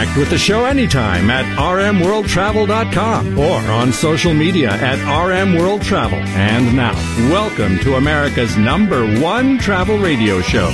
Connect with the show anytime at rmworldtravel.com or on social media at rmworldtravel. And now, welcome to America's #1 travel radio show.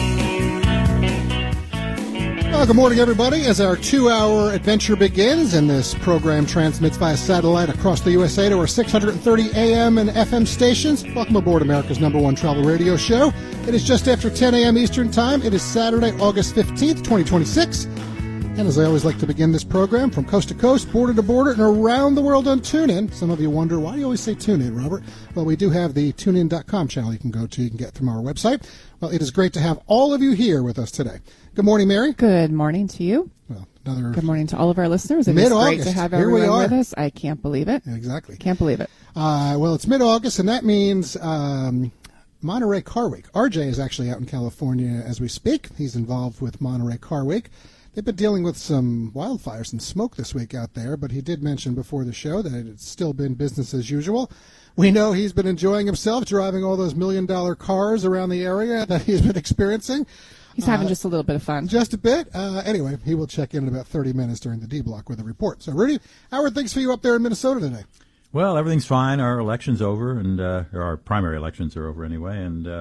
Good morning, everybody. As our 2-hour adventure begins, and this program transmits via satellite across the USA to our 630 AM and FM stations. Welcome aboard America's #1 travel radio show. It is just after 10 a.m. Eastern Time. It is Saturday, August 15th, 2026. And as I always like to begin this program, from coast to coast, border to border, and around the world on TuneIn. Some of you wonder, why do you always say TuneIn, Robert? Well, we do have the TuneIn.com channel you can go to. You can get from our website. Well, it is great to have all of you here with us today. Good morning, Mary. Good morning to you. Well, good morning to all of our listeners. It is great to have everyone with us. I can't believe it. Exactly. Can't believe it. Well, it's mid-August, and that means Monterey Car Week. RJ is actually out in California as we speak. He's involved with Monterey Car Week. They've been dealing with some wildfires and smoke this week out there, but he did mention before the show that it's still been business as usual. We know he's been enjoying himself driving all those million-dollar cars around the area that he's been experiencing. He's having just a little bit of fun. Just a bit. Anyway, he will check in about 30 minutes during the D-Block with a report. So, Rudy, how are things for you up there in Minnesota today? Well, everything's fine. Our election's over, and our primary elections are over anyway.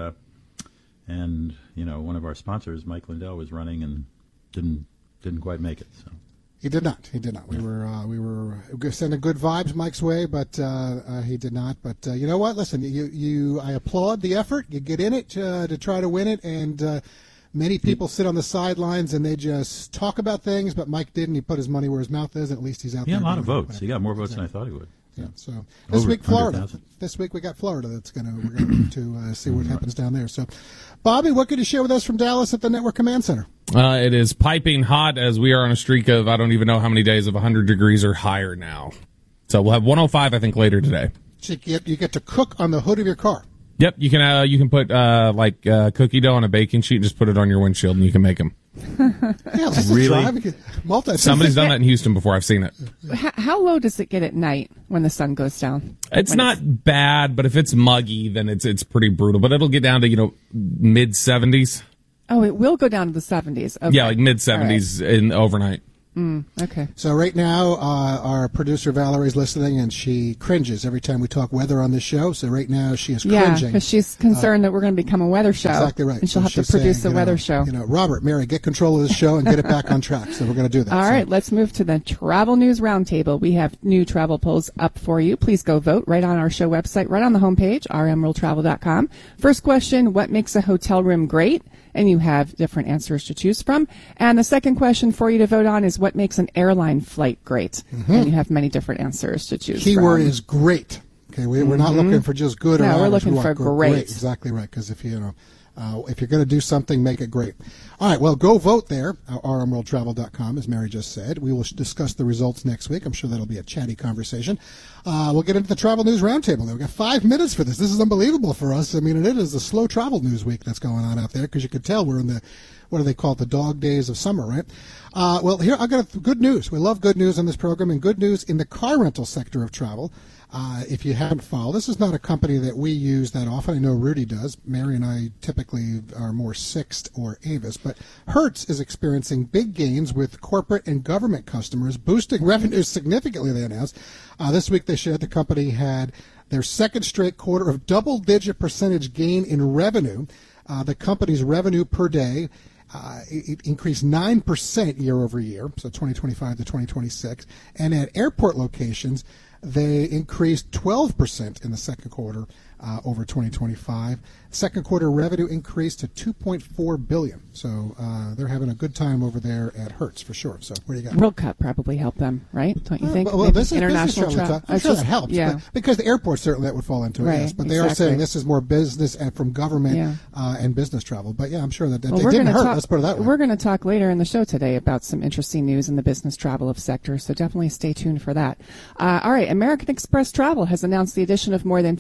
And you know, one of our sponsors, Mike Lindell, was running and didn't quite make it. So he did not. We were sending good vibes Mike's way, but he did not. But you know what? Listen, I applaud the effort. You get in it to try to win it, and many people sit on the sidelines and they just talk about things. But Mike didn't. He put his money where his mouth is, and at least he's out there. Yeah, a lot of votes. He got more votes than I thought he would. Yeah. So this week, Florida. 100,000. This week we got Florida. We're going to see what happens down there. So, Bobby, what could you share with us from Dallas at the Network Command Center? It is piping hot as we are on a streak of, I don't even know how many days of 100 degrees or higher now. So we'll have 105, I think, later today. So you get to cook on the hood of your car. Yep, you can put cookie dough on a baking sheet, just put it on your windshield, and you can make them. Yeah, really? Somebody's done that in Houston before. I've seen it. How low does it get at night when the sun goes down? It's not bad, but if it's muggy, then it's pretty brutal. But it'll get down to mid 70s. Oh, it will go down to the 70s. Okay. Yeah, like mid 70s in overnight. Okay. So right now, our producer Valerie's listening, and she cringes every time we talk weather on this show. So right now, she is cringing. Yeah, because she's concerned that we're going to become a weather show. Exactly right. And she'll have to produce a weather show. Robert, Mary, get control of the show and get it back on track. So we're going to do that. All right, let's move to the Travel News Roundtable. We have new travel polls up for you. Please go vote right on our show website, right on the homepage, rmworldtravel.com. First question, what makes a hotel room great? And you have different answers to choose from. And the second question for you to vote on is what makes an airline flight great? And you have many different answers to choose from. Keyword is great. Okay, we're not looking for just good or average. No, we're looking for great. Exactly right, because if you're going to do something, make it great. All right, well, go vote there, rmworldtravel.com, as Mary just said. We will discuss the results next week. I'm sure that'll be a chatty conversation. We'll get into the Travel News Roundtable. We've got 5 minutes for this. This is unbelievable for us. I mean, it is a slow travel news week that's going on out there, because you can tell we're in the, what do they call it, the dog days of summer, right? Well, here, I've got good news. We love good news on this program, and good news in the car rental sector of travel. If you haven't followed, this is not a company that we use that often. I know Rudy does. Mary and I typically are more Sixt or Avis. But Hertz is experiencing big gains with corporate and government customers, boosting revenues significantly, they announced. This week they shared the company had their second straight quarter of double-digit percentage gain in revenue. The company's revenue per day it increased 9% year over year, so 2025 to 2026. And at airport locations, they increased 12% in the second quarter over 2025. Second quarter revenue increased to $2.4 billion. So they're having a good time over there at Hertz for sure. So what do you got? World Cup probably helped them, right? Don't you think? Well, this is international travel. I'm sure that helps. Yeah. Because the airport certainly that would fall into it. Right, Yes, but they are saying this is more business and from government and business travel. But yeah, I'm sure that they didn't hurt. Let's put it that way. We're going to talk later in the show today about some interesting news in the business travel of sector. So definitely stay tuned for that. All right, American Express Travel has announced the addition of more than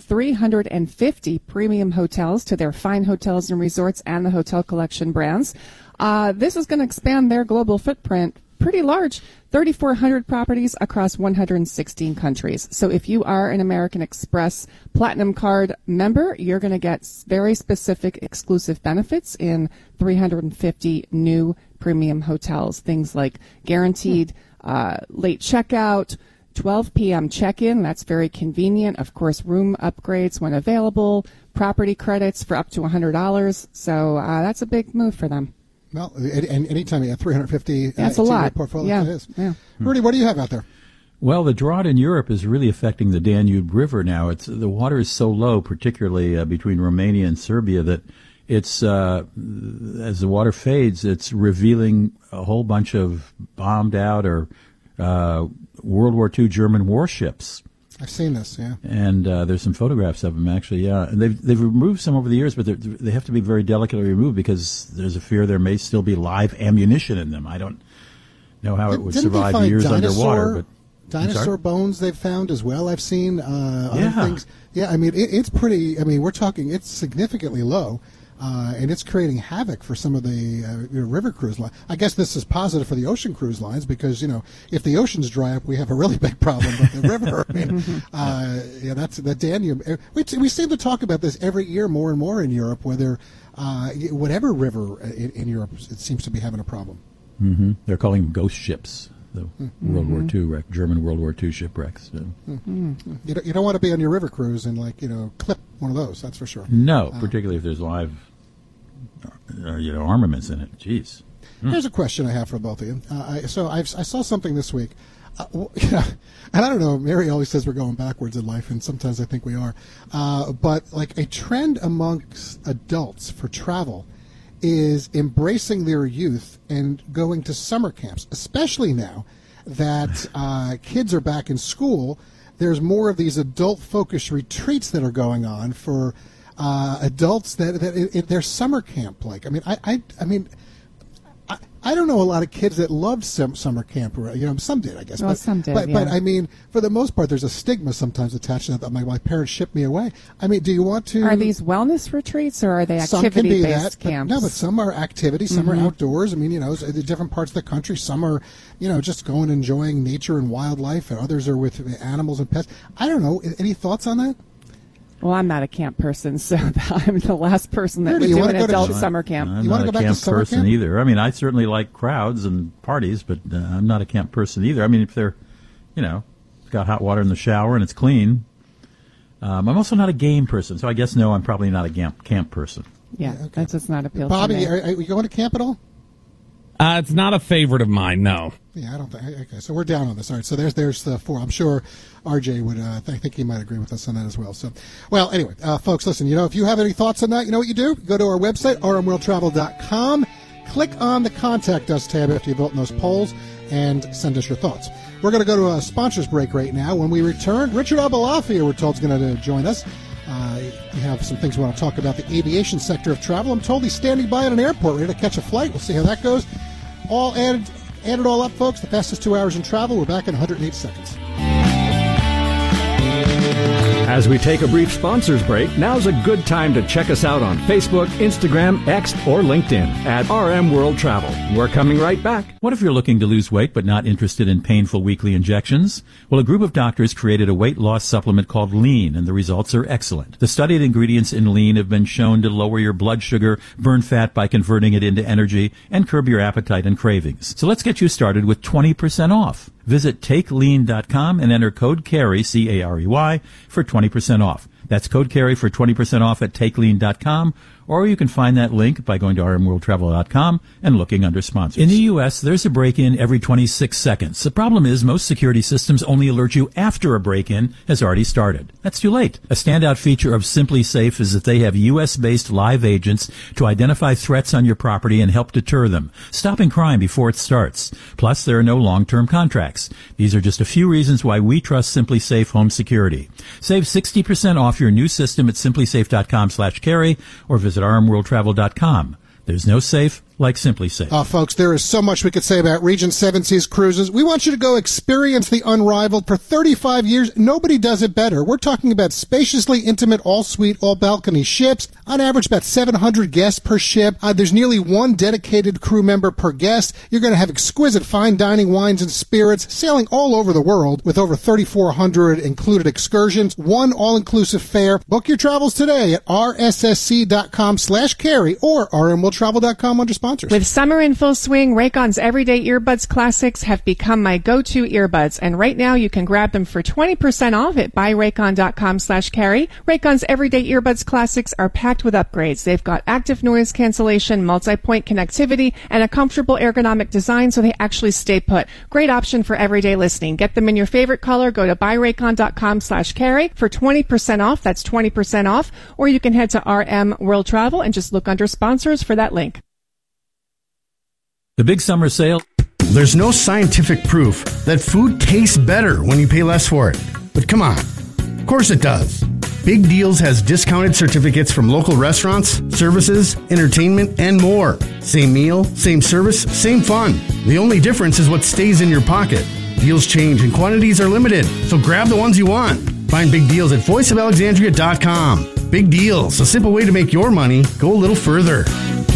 350 premium hotels to their Fine Hotels and Resorts and the Hotel Collection brands. This is going to expand their global footprint pretty large, 3,400 properties across 116 countries. So if you are an American Express Platinum Card member, you're going to get very specific exclusive benefits in 350 new premium hotels. Things like guaranteed late checkout, 12 p.m. check-in. That's very convenient. Of course, room upgrades when available, property credits for up to $100. So that's a big move for them. Well, and anytime you have 350, that's a lot. Portfolio, yeah. It is. Yeah. Rudy, what do you have out there? Well, the drought in Europe is really affecting the Danube River now. The water is so low, particularly between Romania and Serbia, that it's as the water fades, it's revealing a whole bunch of bombed out or World War II German warships. I've seen this, yeah. And there's some photographs of them, actually, yeah. And they've removed some over the years, but they have to be very delicately removed because there's a fear there may still be live ammunition in them. I don't know how it would survive years underwater. But dinosaur bones they've found as well. I've seen other things. Yeah, I mean, it's pretty, I mean, we're talking, it's significantly low. And it's creating havoc for some of the river cruise lines. I guess this is positive for the ocean cruise lines because, if the oceans dry up, we have a really big problem with the river. I mean, that's the Danube. We seem to talk about this every year more and more in Europe, whether whatever river in Europe, it seems to be having a problem. Mm-hmm. They're calling them ghost ships, the World War II German World War II shipwrecks. So. Mm-hmm. You don't want to be on your river cruise and clip one of those. That's for sure. No, particularly if there's live armaments in it. Jeez. Here's a question I have for both of you. I saw something this week, and I don't know. Mary always says we're going backwards in life, and sometimes I think we are. But like a trend amongst adults for travel is embracing their youth and going to summer camps, especially now that kids are back in school. There's more of these adult-focused retreats that are going on for adults that they're summer camp like. I mean, I don't know a lot of kids that loved summer camp. Some did, I guess. Well, some did, yeah. But I mean, for the most part, there's a stigma sometimes attached to that. My parents shipped me away. I mean, do you want to? Are these wellness retreats or are they activity-based camps? No, but some are activity, some are outdoors. I mean, the different parts of the country. Some are, just going and enjoying nature and wildlife, and others are with animals and pets. I don't know. Any thoughts on that? Well, I'm not a camp person, so I'm the last person that would do an adult summer camp. I'm not a camp person either. I mean, I certainly like crowds and parties, but I'm not a camp person either. I mean, if they're, it's got hot water in the shower and it's clean. I'm also not a game person, so I guess no, I'm probably not a camp person. Yeah, okay. That's just not appealing to me. Bobby, are you going to camp at all? It's not a favorite of mine, no. Yeah, I don't think. Okay, so we're down on this. All right, so there's the four. I'm sure RJ would. I think he might agree with us on that as well. So, well, anyway, folks, listen. If you have any thoughts on that, you know what you do. Go to our website, rmworldtravel.com. Click on the Contact Us tab after you vote in those polls, and send us your thoughts. We're going to go to a sponsors break right now. When we return, Richard Abalafia, we're told, is going to join us. We have some things we want to talk about the aviation sector of travel. I'm told he's standing by at an airport ready to catch a flight. We'll see how that goes. All add it all up, folks. The fastest 2 hours in travel. We're back in 108 seconds. As we take a brief sponsors break, now's a good time to check us out on Facebook, Instagram, X, or LinkedIn at RM World Travel. We're coming right back. What if you're looking to lose weight but not interested in painful weekly injections? Well, a group of doctors created a weight loss supplement called Lean, and the results are excellent. The studied ingredients in Lean have been shown to lower your blood sugar, burn fat by converting it into energy, and curb your appetite and cravings. So let's get you started with 20% off. Visit TakeLean.com and enter code CAREY, C-A-R-E-Y, for 20% off. That's code CAREY for 20% off at TakeLean.com, or you can find that link by going to rmworldtravel.com and looking under sponsors. In the U.S., there's a break-in every 26 seconds. The problem is most security systems only alert you after a break-in has already started. That's too late. A standout feature of Simply Safe is that they have U.S.-based live agents to identify threats on your property and help deter them, stopping crime before it starts. Plus, there are no long-term contracts. These are just a few reasons why we trust Simply Safe Home Security. Save 60% off your new system at simplysafe.com/carry or visit rmworldtravel.com. There's no safe like Simply Safe. Folks, there is so much we could say about Regent Seven Seas Cruises. We want you to go experience the unrivaled. For 35 years, nobody does it better. We're talking about spaciously intimate, all-suite, all-balcony ships. On average, about 700 guests per ship. There's nearly one dedicated crew member per guest. You're going to have exquisite fine dining, wines, and spirits, sailing all over the world with over 3,400 included excursions, one all-inclusive fare. Book your travels today at rssc.com/carry or rmworldtravel.com under sponsors. With summer in full swing, Raycon's Everyday Earbuds Classics have become my go-to earbuds, and right now you can grab them for 20% off at buyraycon.com/carry. Raycon's Everyday Earbuds Classics are packed with upgrades. They've got active noise cancellation, multi-point connectivity, and a comfortable ergonomic design so they actually stay put. Great option for everyday listening. Get them in your favorite color. Go to buyraycon.com/carry for 20% off. That's 20% off. Or you can head to RM World Travel and just look under sponsors for that link. The big summer sale. There's no scientific proof that food tastes better when you pay less for it. But come on. Of course it does. Big Deals has discounted certificates from local restaurants, services, entertainment, and more. Same meal, same service, same fun. The only difference is what stays in your pocket. Deals change and quantities are limited, so grab the ones you want. Find Big Deals at voiceofalexandria.com. Big Deals, a simple way to make your money go a little further.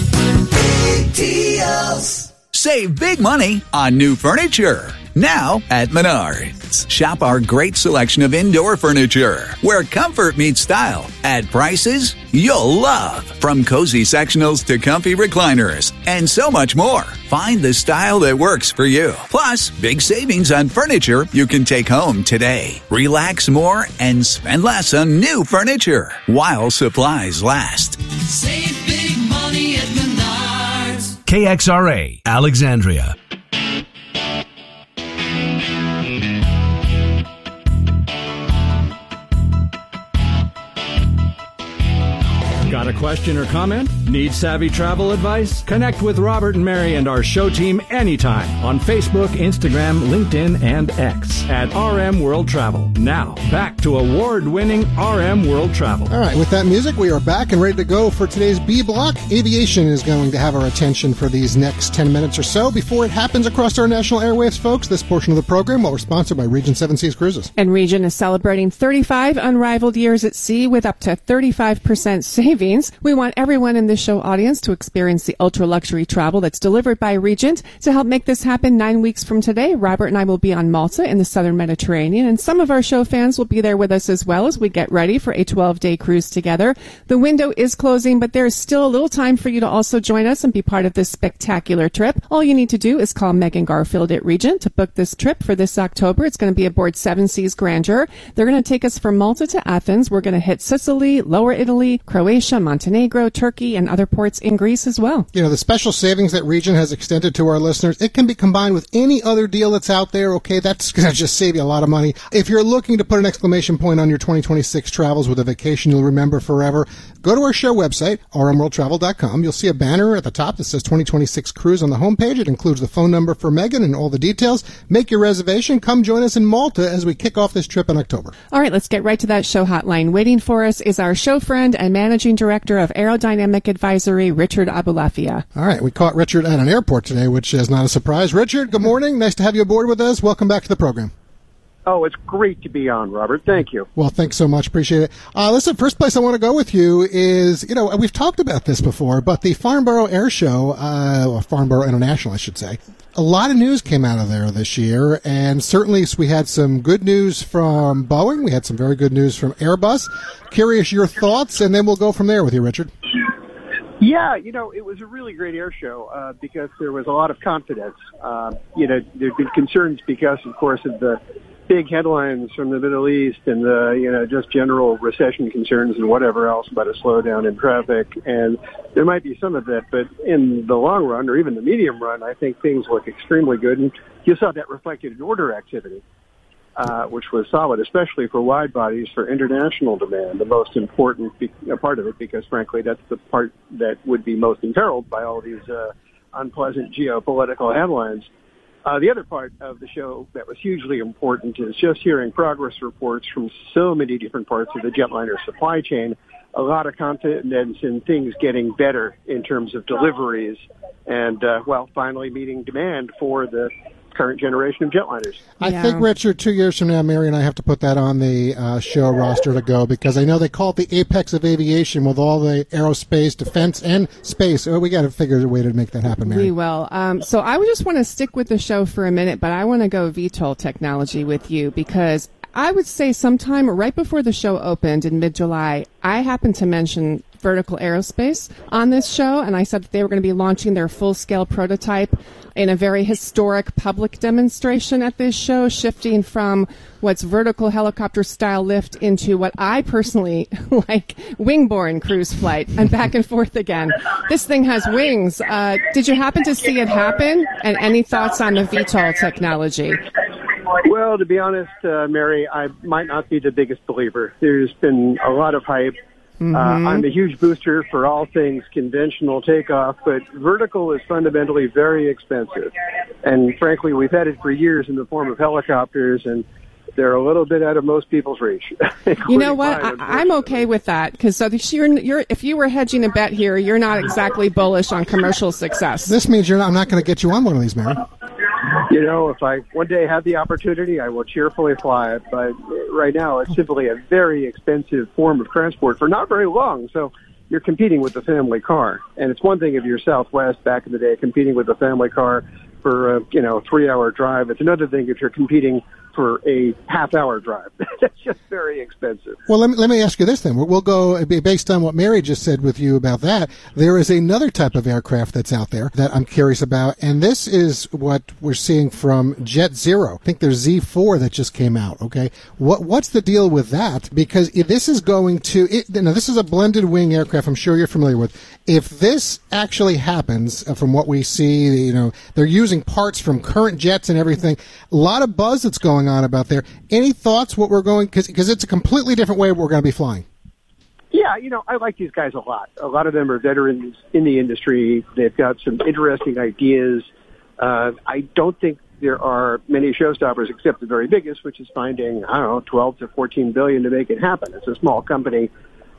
Big Deals. Save big money on new furniture. Now at Menards. Shop our great selection of indoor furniture, where comfort meets style, at prices you'll love. From cozy sectionals to comfy recliners, and so much more. Find the style that works for you. Plus, big savings on furniture you can take home today. Relax more and spend less on new furniture while supplies last. Save big money at Menards. KXRA, Alexandria. Got a question or comment? Need savvy travel advice? Connect with Robert and Mary and our show team anytime on Facebook, Instagram, LinkedIn, and X at RM World Travel. Now, back to award-winning RM World Travel. All right, with that music, we are back and ready to go for today's B block. Aviation is going to have our attention for these next 10 minutes or so. Before it happens across our national airwaves, folks, this portion of the program will be sponsored by Regent Seven Seas Cruises. And Regent is celebrating 35 unrivaled years at sea with up to 35% savings. We want everyone in this show audience to experience the ultra-luxury travel that's delivered by Regent. To help make this happen 9 weeks from today, Robert and I will be on Malta in the southern Mediterranean, and some of our show fans will be there with us as well as we get ready for a 12-day cruise together. The window is closing, but there is still a little time for you to also join us and be part of this spectacular trip. All you need to do is call Megan Garfield at Regent to book this trip for this October. It's going to be aboard Seven Seas Grandeur. They're going to take us from Malta to Athens. We're going to hit Sicily, Lower Italy, Croatia, Montenegro, Turkey, and other ports in Greece as well. You know, the special savings that Regent has extended to our listeners, it can be combined with any other deal that's out there, okay? That's going to just save you a lot of money. If you're looking to put an exclamation point on your 2026 travels with a vacation you'll remember forever, go to our show website, rmworldtravel.com. You'll see a banner at the top that says 2026 Cruise on the homepage. It includes the phone number for Megan and all the details. Make your reservation. Come join us in Malta as we kick off this trip in October. All right, let's get right to that show hotline. Waiting for us is our show friend and managing director of Aerodynamic Advisory, Richard Abulafia. All right, we caught Richard at an airport today, which is not a surprise. Richard, good morning. Nice to have you aboard with us. Welcome back to the program. Oh, it's great to be on, Robert. Thank you. Well, thanks so much. Appreciate it. Listen, first place I want to go with you is, you know, we've talked about this before, but the Farnborough Air Show, or Farnborough International, I should say, a lot of news came out of there this year, and certainly we had some good news from Boeing. We had some very good news from Airbus. Curious your thoughts, and then we'll go from there with you, Richard. Yeah, you know, it was a really great air show because there was a lot of confidence. You know, there'd been concerns because, of course, of the big headlines from the Middle East and the, you know, just general recession concerns and whatever else about a slowdown in traffic. And there might be some of that, but in the long run or even the medium run, I think things look extremely good. And you saw that reflected in order activity, which was solid, especially for wide bodies for international demand, the most important part of it, because frankly, that's the part that would be most imperiled by all these unpleasant geopolitical headlines. The other part of the show that was hugely important is just hearing progress reports from so many different parts of the jetliner supply chain a lot of confidence in things getting better in terms of deliveries and, finally meeting demand for the current generation of jetliners. I think, Richard, 2 years from now, Mary and I have to put that on the show roster to go, because I know they call it the apex of aviation with all the aerospace, defense, and space. Oh, we got to figure a way to make that happen, Mary. We will. So I would just want to stick with the show for a minute, but I want to go VTOL technology with you, because I would say sometime right before the show opened in mid-July, I happened to mention Vertical Aerospace on this show, and I said that they were going to be launching their full-scale prototype in a very historic public demonstration at this show, shifting from what's vertical helicopter-style lift into what I personally like, wing-borne cruise flight, and back and forth again. This thing has wings. Did you happen to see it happen? And any thoughts on the VTOL technology? Well, to be honest, Mary, I might not be the biggest believer. There's been a lot of hype. I'm a huge booster for all things conventional takeoff, but vertical is fundamentally very expensive. And frankly, we've had it for years in the form of helicopters, and they're a little bit out of most people's reach. You know what? I'm okay with that, because if you were hedging a bet here, you're not exactly bullish on commercial success. This means I'm not going to get you on one of these, Mary. You know, if I one day have the opportunity, I will cheerfully fly it. But right now, it's simply a very expensive form of transport for not very long. So you're competing with the family car. And it's one thing if you're Southwest back in the day competing with a family car for a 3-hour drive. It's another thing if you're competing for a half-hour drive. That's just very expensive. Well, let me ask you this then. We'll go based on what Mary just said with you about that. There is another type of aircraft that's out there that I'm curious about, and this is what we're seeing from Jet Zero. I think there's Z4 that just came out. Okay, what's the deal with that? Because this is going to this is a blended wing aircraft. I'm sure you're familiar with. If this actually happens, from what we see, they're using parts from current jets and everything. A lot of buzz that's going on about there. Any thoughts what we're going, because it's a completely different way we're going to be flying? Yeah, I like these guys a lot. A lot of them are veterans in the industry. They've got some interesting ideas. I don't think there are many showstoppers except the very biggest, which is finding, 12 to 14 billion to make it happen. It's a small company.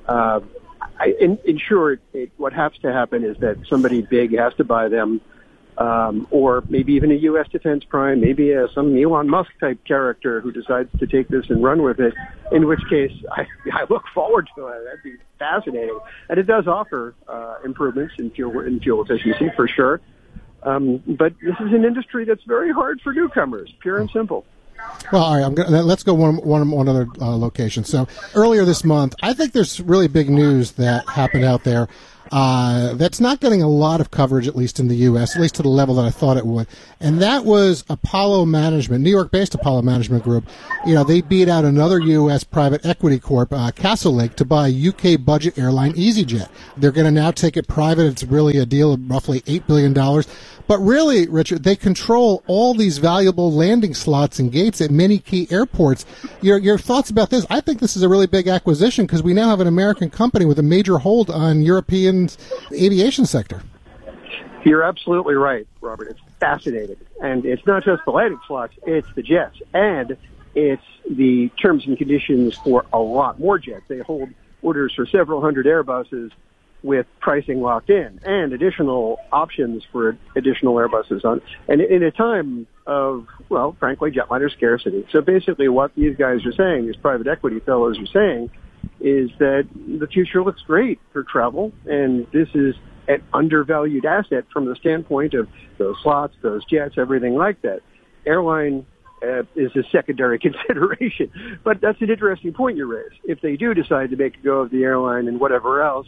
In short, what has to happen is that somebody big has to buy them. Or maybe even a U.S. defense prime, maybe some Elon Musk type character who decides to take this and run with it, in which case I look forward to it. That'd be fascinating. And it does offer improvements in fuel efficiency, for sure. But this is an industry that's very hard for newcomers, pure and simple. Well, all right, let's go one other location. So earlier this month, I think there's really big news that happened out there. That's not getting a lot of coverage, at least in the U.S., at least to the level that I thought it would. And that was Apollo Management, New York-based Apollo Management Group. They beat out another U.S. private equity corp, Castlelake, to buy UK budget airline EasyJet. They're going to now take it private. It's really a deal of roughly $8 billion. But really, Richard, they control all these valuable landing slots and gates at many key airports. Your thoughts about this? I think this is a really big acquisition because we now have an American company with a major hold on European aviation sector. You're absolutely right, Robert. It's fascinating. And it's not just the landing slots, it's the jets. And it's the terms and conditions for a lot more jets. They hold orders for several hundred Airbuses with pricing locked in and additional options for additional Airbuses on, and in a time of, well, frankly, jetliner scarcity. So basically what these guys are saying, these private equity fellows are saying, is that the future looks great for travel, and this is an undervalued asset from the standpoint of those slots, those jets, everything like that. Airline is a secondary consideration, but that's an interesting point you raise. If they do decide to make a go of the airline and whatever else,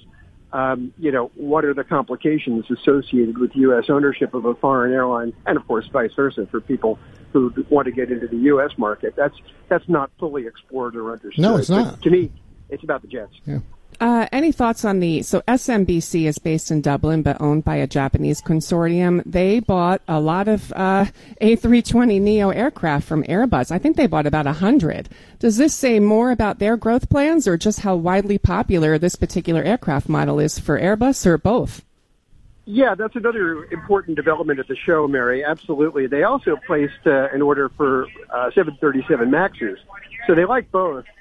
what are the complications associated with U.S. ownership of a foreign airline, and of course vice versa for people who want to get into the U.S. market? That's not fully explored or understood. No, it's not. But to me, it's about the jets. Yeah. Any thoughts on so SMBC is based in Dublin but owned by a Japanese consortium. They bought a lot of A320neo aircraft from Airbus. I think they bought about 100. Does this say more about their growth plans or just how widely popular this particular aircraft model is for Airbus, or both? Yeah, that's another important development at the show, Mary. Absolutely. They also placed an order for 737 MAXs. So they like both.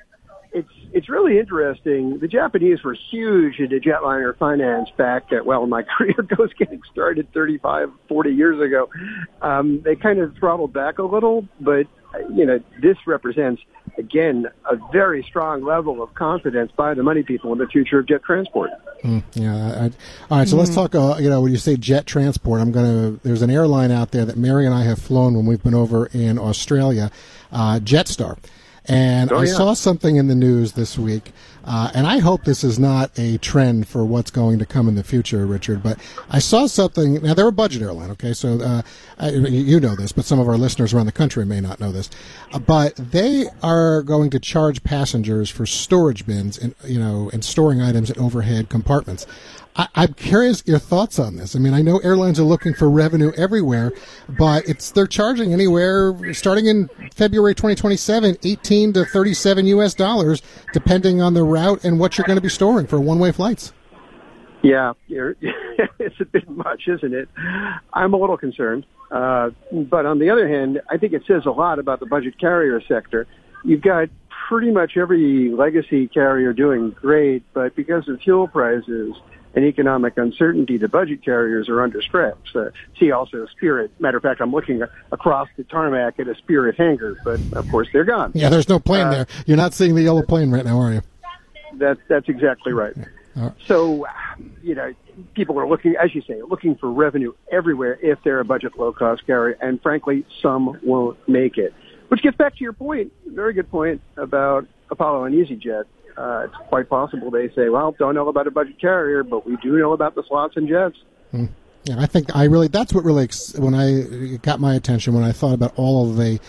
it's really interesting. The Japanese were huge into jetliner finance back at, well, my career goes getting started 35, 40 years ago. They kind of throttled back a little, but, this represents, again, a very strong level of confidence by the money people in the future of jet transport. All right, so let's talk, when you say jet transport, there's an airline out there that Mary and I have flown when we've been over in Australia, Jetstar. And I saw something in the news this week, and I hope this is not a trend for what's going to come in the future, Richard, but I saw something. Now, they're a budget airline, okay, so you know this, but some of our listeners around the country may not know this. But they are going to charge passengers for storage bins and storing items in overhead compartments. I'm curious your thoughts on this. I mean, I know airlines are looking for revenue everywhere, but they're charging anywhere starting in February 2027, $18 to $37 depending on the route and what you're going to be storing for one-way flights. Yeah, it's a bit much, isn't it? I'm a little concerned. But on the other hand, I think it says a lot about the budget carrier sector. You've got pretty much every legacy carrier doing great, but because of fuel prices and economic uncertainty, the budget carriers are under stress. See also Spirit. Matter of fact, I'm looking across the tarmac at a Spirit hangar, but of course they're gone. Yeah, there's no plane there. You're not seeing the yellow plane right now, are you? That's exactly right. So, people are looking, as you say, looking for revenue everywhere if they're a budget low-cost carrier, and frankly, some won't make it. Which gets back to your point, very good point about Apollo and EasyJet. It's quite possible they say, well, don't know about a budget carrier, but we do know about the slots and jets. Yeah, I think that's what really, it got my attention when I thought about all of the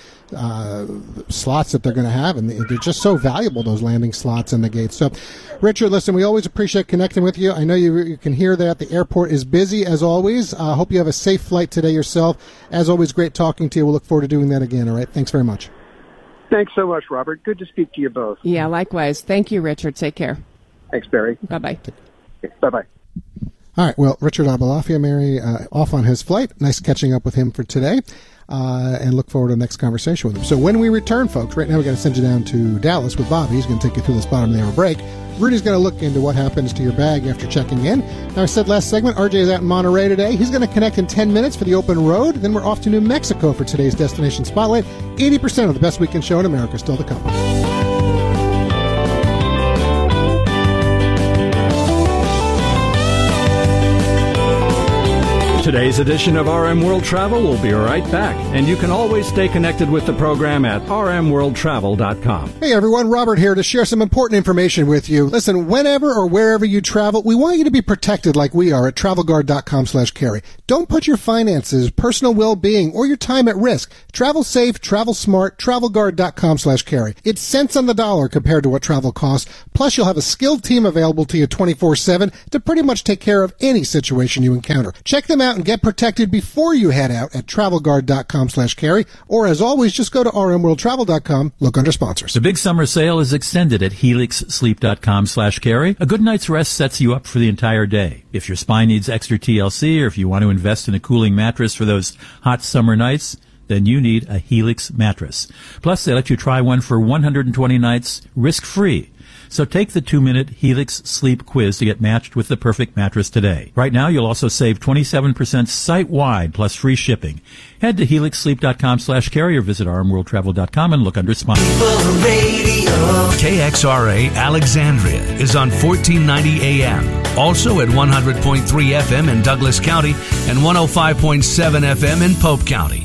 slots that they're going to have, and they're just so valuable, those landing slots and the gates. So, Richard, listen, we always appreciate connecting with you. I know you can hear that the airport is busy, as always. I hope you have a safe flight today yourself. As always, great talking to you. We'll look forward to doing that again, all right? Thanks very much. Thanks so much, Robert. Good to speak to you both. Yeah, likewise. Thank you, Richard. Take care. Thanks, Barry. Bye-bye. Bye-bye. All right, well, Richard Aboulafia, Mary, off on his flight. Nice catching up with him for today, and look forward to the next conversation with him. So when we return, folks, right now we're going to send you down to Dallas with Bobby. He's going to take you through this bottom of the hour break. Rudy's going to look into what happens to your bag after checking in. Now, I said last segment, RJ is out in Monterey today. He's going to connect in 10 minutes for the open road. Then we're off to New Mexico for today's Destination Spotlight. 80% of the best weekend show in America still to come. Today's edition of RM World Travel will be right back, and you can always stay connected with the program at rmworldtravel.com. Hey everyone, Robert here to share some important information with you. Listen, whenever or wherever you travel, we want you to be protected like we are at TravelGuard.com/carry. Don't put your finances, personal well-being, or your time at risk. Travel safe, travel smart, TravelGuard.com/carry. It's cents on the dollar compared to what travel costs. Plus, you'll have a skilled team available to you 24/7 to pretty much take care of any situation you encounter. Check them out and get protected before you head out at TravelGuard.com/carry, or as always, just go to rmworldtravel.com, look under sponsors. The big summer sale is extended at helixsleep.com/carry. A good night's rest sets you up for the entire day. If your spine needs extra TLC, or if you want to invest in a cooling mattress for those hot summer nights, then you need a Helix mattress. Plus, they let you try one for 120 nights risk-free. So take the 2-minute Helix Sleep Quiz to get matched with the perfect mattress today. Right now, you'll also save 27% site-wide plus free shipping. Head to helixsleep.com/carry or visit rmworldtravel.com and look under sponsors. KXRA Alexandria is on 1490 AM. Also at 100.3 FM in Douglas County and 105.7 FM in Pope County.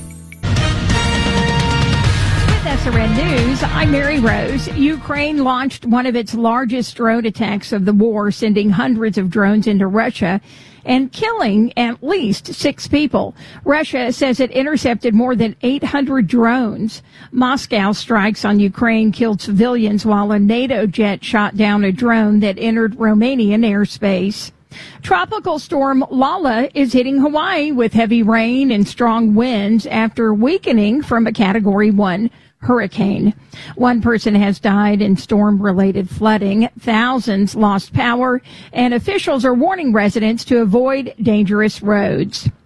SRN News, I'm Mary Rose. Ukraine launched one of its largest drone attacks of the war, sending hundreds of drones into Russia and killing at least 6 people. Russia says it intercepted more than 800 drones. Moscow strikes on Ukraine killed civilians, while a NATO jet shot down a drone that entered Romanian airspace. Tropical storm Lala is hitting Hawaii with heavy rain and strong winds after weakening from a Category 1 hurricane. One person has died in storm-related flooding. Thousands lost power, and officials are warning residents to avoid dangerous roads.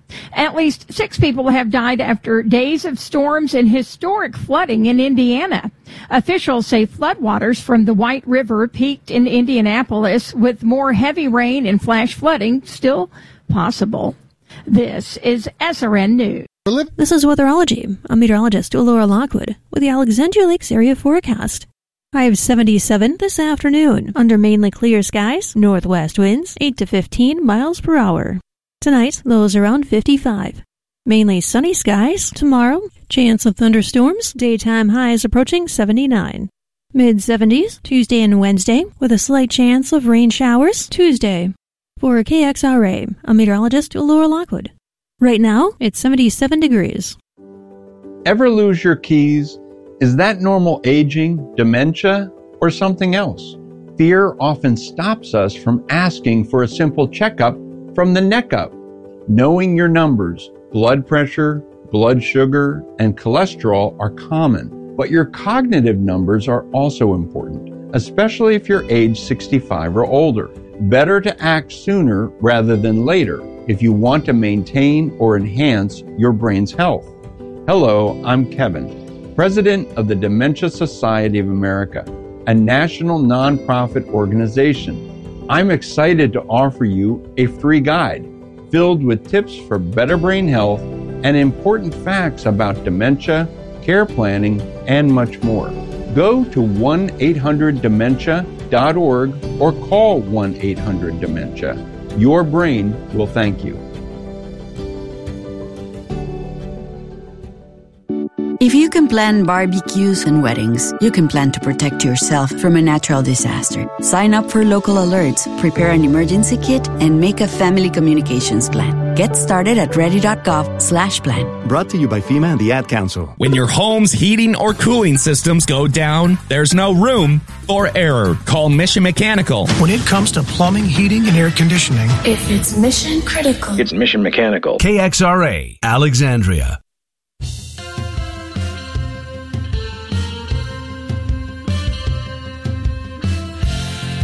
At least 6 people have died after days of storms and historic flooding in Indiana. Officials say floodwaters from the White River peaked in Indianapolis, with more heavy rain and flash flooding still possible. This is SRN News. This is Weatherology. I'm meteorologist Laura Lockwood with the Alexandria Lakes area forecast. High of 77 this afternoon, under mainly clear skies, northwest winds 8 to 15 miles per hour. Tonight, lows around 55. Mainly sunny skies tomorrow, chance of thunderstorms, daytime highs approaching 79. Mid-70s Tuesday and Wednesday, with a slight chance of rain showers Tuesday. For KXRA, I'm meteorologist Laura Lockwood. Right now, it's 77 degrees. Ever lose your keys? Is that normal aging, dementia, or something else? Fear often stops us from asking for a simple checkup from the neck up. Knowing your numbers, blood pressure, blood sugar, and cholesterol are common, but your cognitive numbers are also important, especially if you're age 65 or older. Better to act sooner rather than later if you want to maintain or enhance your brain's health. Hello, I'm Kevin, President of the Dementia Society of America, a national nonprofit organization. I'm excited to offer you a free guide filled with tips for better brain health and important facts about dementia, care planning, and much more. Go to 1-800-DEMENTIA.org or call 1-800-DEMENTIA. Your brain will thank you. If you can plan barbecues and weddings, you can plan to protect yourself from a natural disaster. Sign up for local alerts, prepare an emergency kit, and make a family communications plan. Get started at ready.gov/plan. Brought to you by FEMA and the Ad Council. When your home's heating or cooling systems go down, there's no room for error. Call Mission Mechanical. When it comes to plumbing, heating, and air conditioning, if it's mission critical, it's Mission Mechanical. KXRA, Alexandria.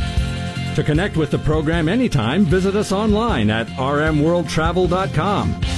To connect with the program anytime, visit us online at rmworldtravel.com.